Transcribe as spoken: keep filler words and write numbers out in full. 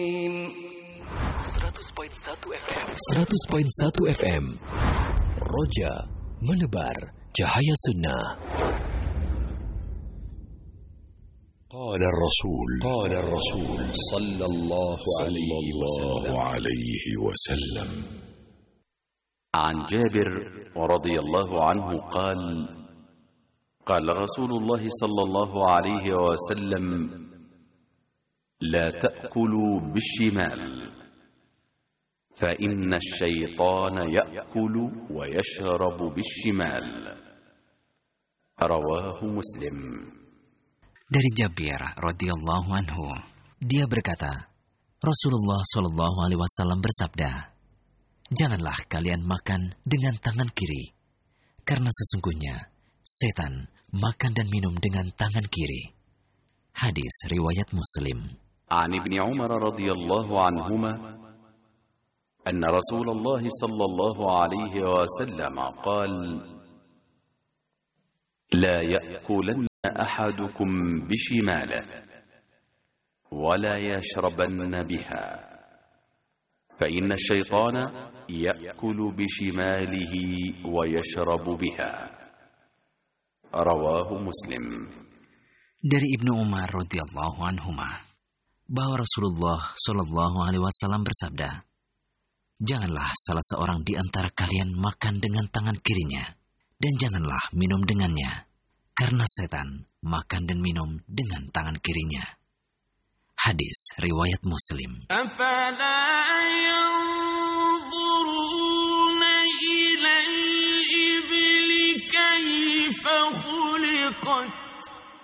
seratus koma satu F M seratus koma satu F M Roja menebar cahaya sunnah. قال الرسول قال الرسول صلى الله عليه وسلم عن جابر رضي الله عنه قال قال رسول الله صلى الله عليه وسلم لا تأكلوا بالشمال فإن الشيطان يأكل ويشرب بالشمال رواه مسلم. Dari Jabir radhiyallahu anhu, dia berkata, Rasulullah shallallahu alaihi wasallam bersabda, janganlah kalian makan dengan tangan kiri, karena sesungguhnya setan makan dan minum dengan tangan kiri. Hadis riwayat Muslim. An Ibni Umar radhiyallahu anhuma anna Rasulullah sallallahu alaihi wasallam qala la ya'kulanna أحدكم بشماله ولا يشربن بها فإن الشيطان يأكل بشماله ويشرب بها رواه مسلم. Dari Ibnu Umar radhiyallahu anhuma bahwa Rasulullah shallallahu alaihi wasallam bersabda, janganlah salah seorang di antara kalian makan dengan tangan kirinya dan janganlah minum dengannya, karena setan makan dan minum dengan tangan kirinya. Hadis riwayat Muslim. أفلا